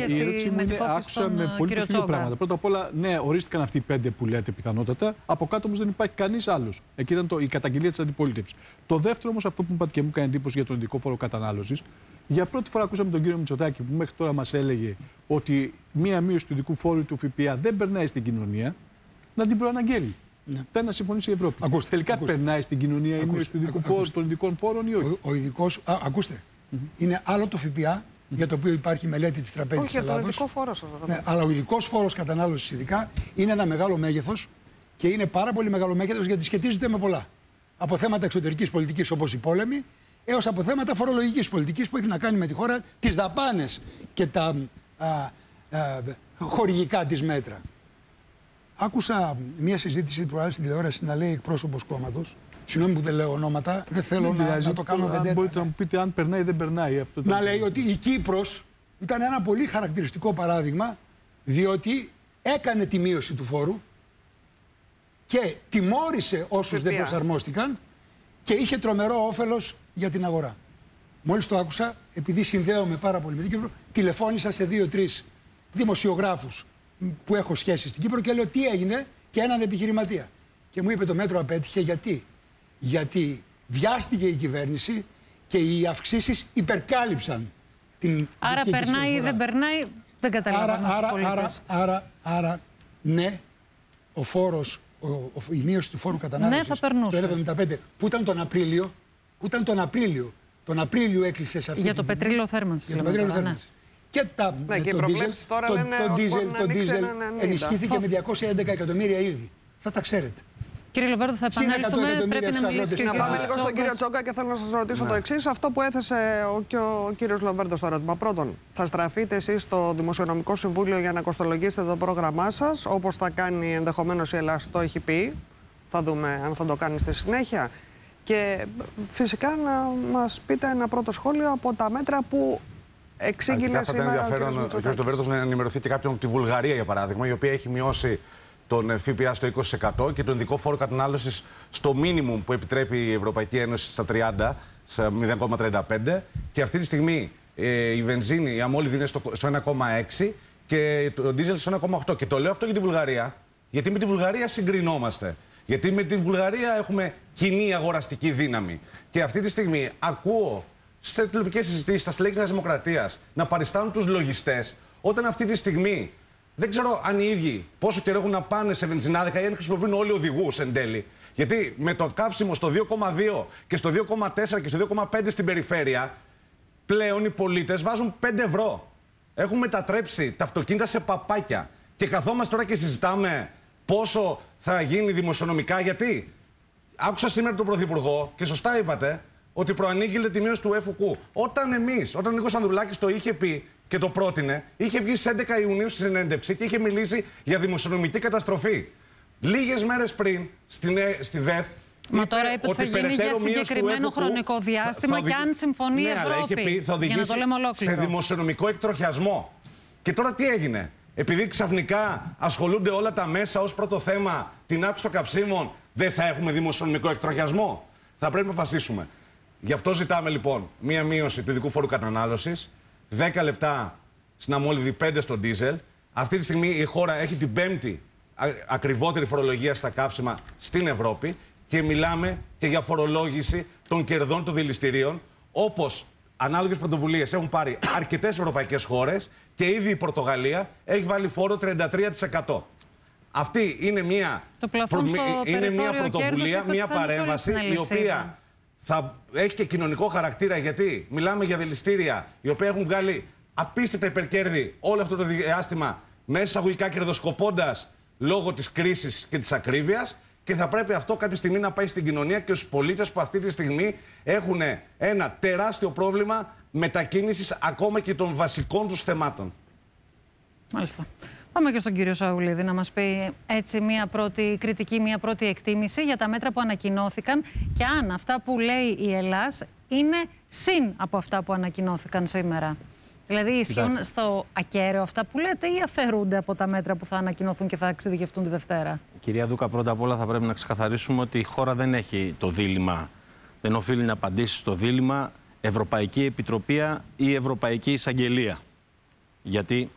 η ερώτηση μου είναι, άκουσα με πολύ προσφυλή πράγματα. Πρώτα απ' όλα, ναι, ορίστηκαν αυτοί οι 5 που λέτε πιθανότατα. Από κάτω όμως δεν υπάρχει κανείς άλλος. Εκεί ήταν η καταγγελία της αντιπολίτευσης. Το δεύτερο όμως, αυτό που μου είπατε και μου έκανε εντύπωση για τον ειδικό φόρο κατανάλωσης. Για πρώτη φορά ακούσαμε τον κύριο Μητσοτάκη που μέχρι τώρα μας έλεγε ότι μία μείωση του ειδικού φόρου του ΦΠΑ δεν περνάει στην κοινωνία, να την προαναγγέλει. Ναι. Φτάνει να συμφωνήσει η Ευρώπη. Τελικά περνάει στην κοινωνία η μείωση του ειδικού φόρου, των ειδικών φόρων ή όχι? Ο ειδικός, ακούστε, είναι άλλο το ΦΠΑ για το οποίο υπάρχει μελέτη της Τραπέζης της Ελλάδος. Όχι, το ειδικό φόρο σας. Ναι, αλλά ο ειδικός φόρος κατανάλωσης ειδικά είναι ένα μεγάλο μέγεθος και είναι πάρα πολύ μεγάλο μέγεθος γιατί σχετίζεται με πολλά. Από θέματα εξωτερικής πολιτικής όπως οι πόλεμοι, έως από θέματα φορολογικής πολιτικής που έχει να κάνει με τη χώρα, τις δαπάνες και τα χορηγικά της μέτρα. Άκουσα μια συζήτηση που στην τηλεόραση να λέει εκπρόσωπος κόμματος. Συγγνώμη που δεν λέω ονόματα, δεν θέλω να το κάνω πεντέτα. Μπορείτε να μου πείτε αν περνάει ή δεν περνάει αυτό. Να λέει ότι η Κύπρος ήταν ένα πολύ χαρακτηριστικό παράδειγμα, διότι έκανε τη μείωση του φόρου και τιμώρησε όσους δεν προσαρμόστηκαν και είχε τρομερό όφελος για την αγορά. Μόλις το άκουσα, επειδή συνδέομαι πάρα πολύ με την Κύπρο, τηλεφώνησα σε 2-3 δημοσιογράφους που έχω σχέση στην Κύπρο και λέω τι έγινε και έναν επιχειρηματία. Και μου είπε το μέτρο απέτυχε γιατί βιάστηκε η κυβέρνηση και οι αυξήσεις υπερκάλυψαν την. Άρα περνάει ή δεν περνάει, δεν καταλαβαίνω. Άρα ναι, ο φόρος, η μείωση του φόρου κατανάλωσης το 1,75 που ήταν τον Απρίλιο. Τον Απρίλιο έκλεισε σε αυτή για το πετρέλαιο θέρμανσης. Και το ντίζελ ενισχύθηκε με 211 εκατομμύρια ήδη. Θα τα ξέρετε. Κύριε Λοβέρδο, θα επανέλθουμε. Πρέπει να μιλήσει. Να πάμε λίγο στον κύριο Τσόγκα και θέλω να σας ρωτήσω το εξής. Αυτό που έθεσε ο κύριος Λοβέρδο στο ερώτημα. Πρώτον, θα στραφείτε εσείς στο Δημοσιονομικό Συμβούλιο για να κοστολογήσετε το πρόγραμμά σας, όπως θα κάνει ενδεχομένως η Ελλάδα, το έχει πει. Θα δούμε αν θα το κάνει στη συνέχεια. Και φυσικά να μας πείτε ένα πρώτο σχόλιο από τα μέτρα που εξήγηλε σήμερα ο κ. Μητσοτάκης. Ο κ. Λοβέρδος να ενημερωθεί και κάποιον από τη Βουλγαρία, για παράδειγμα, η οποία έχει μειώσει τον ΦΠΑ στο 20% και τον ειδικό φόρο κατανάλωσης στο μίνιμουμ που επιτρέπει η Ευρωπαϊκή Ένωση στα 30, σε 0,35. Και αυτή τη στιγμή η βενζίνη, η αμόλυδη είναι στο 1,6 και το ντίζελ στο 1,8. Και το λέω αυτό για τη Βουλγαρία, γιατί με τη Βουλγαρία συγκρινόμαστε. Γιατί με τη Βουλγαρία έχουμε κοινή αγοραστική δύναμη. Και αυτή τη στιγμή ακούω σε τηλεοπτικές συζητήσεις, στα στελέχη της Δημοκρατίας να παριστάνουν τους λογιστές, όταν αυτή τη στιγμή δεν ξέρω αν οι ίδιοι πόσο καιρό έχουν να πάνε σε βενζινάδικα ή αν χρησιμοποιούν όλοι οδηγούς εν τέλει. Γιατί με το καύσιμο στο 2,2 και στο 2,4 και στο 2,5 στην περιφέρεια, πλέον οι πολίτες βάζουν 5 ευρώ. Έχουν μετατρέψει τα αυτοκίνητα σε παπάκια. Και καθόμαστε τώρα και συζητάμε πόσο θα γίνει δημοσιονομικά. Γιατί άκουσα σήμερα τον Πρωθυπουργό και σωστά είπατε ότι προανήγγειλε τη μείωση του ΕΦΟΚΟΥ. Όταν ο Νίκος Ανδρουλάκης το είχε πει και το πρότεινε, είχε βγει στις 11 Ιουνίου στη συνέντευξη και είχε μιλήσει για δημοσιονομική καταστροφή. Λίγες μέρες πριν στη ΔΕΘ. Μα τώρα είπε ότι θα γίνει για συγκεκριμένο χρονικό διάστημα και αν συμφωνεί η Ευρώπη. Είχε πει θα οδηγήσει σε δημοσιονομικό εκτροχιασμό. Και τώρα τι έγινε? Επειδή ξαφνικά ασχολούνται όλα τα μέσα ως πρώτο θέμα την αύξηση των καυσίμων, δεν θα έχουμε δημοσιονομικό εκτροχιασμό? Θα πρέπει να αποφασίσουμε. Γι' αυτό ζητάμε λοιπόν μία μείωση του ειδικού φόρου κατανάλωσης, 10 λεπτά στην αμόλυδη, 5 στο ντίζελ. Αυτή τη στιγμή η χώρα έχει την 5η ακριβότερη φορολογία στα καύσιμα στην Ευρώπη και μιλάμε και για φορολόγηση των κερδών των δηληστηρίων, όπως ανάλογες πρωτοβουλίες έχουν πάρει αρκετές ευρωπαϊκές χώρες και ήδη η Πορτογαλία έχει βάλει φόρο 33%. Αυτή είναι μια πρωτοβουλία, μια παρέμβαση η οποία θα έχει και κοινωνικό χαρακτήρα, γιατί μιλάμε για δηληστήρια οι οποία έχουν βγάλει απίστευτα υπερκέρδη όλο αυτό το διάστημα, μέσα εισαγωγικά κερδοσκοπώντας λόγω της κρίσης και της ακρίβειας, και θα πρέπει αυτό κάποια στιγμή να πάει στην κοινωνία και στους πολίτες που αυτή τη στιγμή έχουν ένα τεράστιο πρόβλημα μετακίνησης ακόμα και των βασικών τους θεμάτων. Μάλιστα. Πάμε και στον κύριο Σαουλίδη να μας πει έτσι μία πρώτη κριτική, μία πρώτη εκτίμηση για τα μέτρα που ανακοινώθηκαν και αν αυτά που λέει η Ελλάς είναι συν από αυτά που ανακοινώθηκαν σήμερα. Δηλαδή ισχύουν στο ακέραιο αυτά που λέτε ή αφαιρούνται από τα μέτρα που θα ανακοινωθούν και θα εξειδικευτούν τη Δευτέρα? Κυρία Ντούκα, πρώτα απ' όλα θα πρέπει να ξεκαθαρίσουμε ότι η χώρα δεν έχει το δίλημμα. Δεν οφείλει να απαντήσει στο δίλημμα Ευρωπαϊκή Επιτροπή ή Ευρωπαϊκή Εισαγγελία. Γιατί